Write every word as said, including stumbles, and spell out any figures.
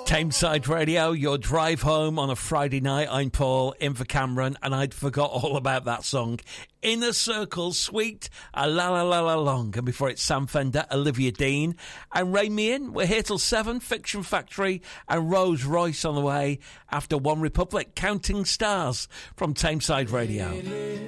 Tameside Radio, your drive home on a Friday night. I'm Paul, in for Cameron, and I'd forgot all about that song. Inner Circle, Sweet, a la la la la long. And before it's Sam Fender, Olivia Dean, and Ray Meehan. We're here till seven, Fiction Factory, and Rose Royce on the way after One Republic, Counting Stars from Tameside Radio.